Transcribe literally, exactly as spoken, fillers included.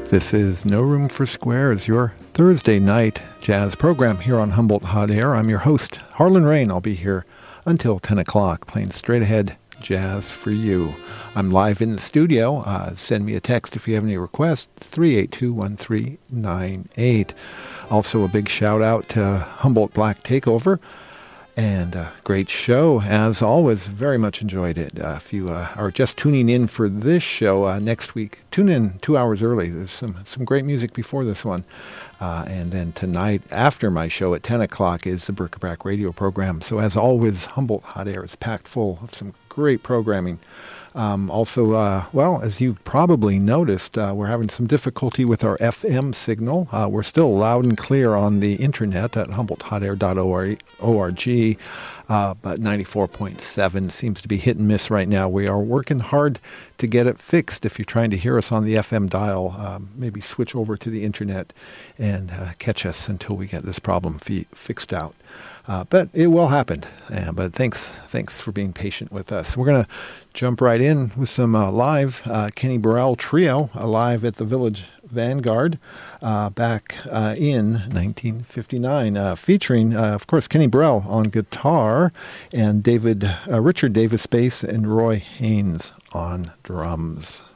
This is No Room for Squares, your Thursday night jazz program here on Humboldt Hot Air. I'm your host, Harlan Rain. I'll be here until ten o'clock, playing straight ahead jazz for you. I'm live in the studio. Uh, send me a text if you have any requests, three eight two, one three nine eight. Also, a big shout out to Humboldt Black Takeover. And a great show, as always. Very much enjoyed it. Uh, if you uh, are just tuning in for this show uh, next week, tune in two hours early. There's some, some great music before this one. Uh, and then tonight, after my show at ten o'clock, is the Bric-a-Brac radio program. So as always, Humboldt Hot Air is packed full of some great programming. Um, also, uh, well, as you've probably noticed, uh, we're having some difficulty with our F M signal. Uh, we're still loud and clear on the internet at humboldt hot air dot org, uh, but ninety-four point seven seems to be hit and miss right now. We are working hard to get it fixed. If you're trying to hear us on the F M dial, um, maybe switch over to the internet and uh, catch us until we get this problem fi- fixed out. Uh, but it will happen. Uh, but thanks thanks for being patient with us. We're going to jump right in with some uh, live uh, Kenny Burrell Trio, uh, live at the Village Vanguard uh, back uh, in nineteen fifty-nine, uh, featuring, uh, of course, Kenny Burrell on guitar and David uh, Richard Davis bass and Roy Haynes on drums.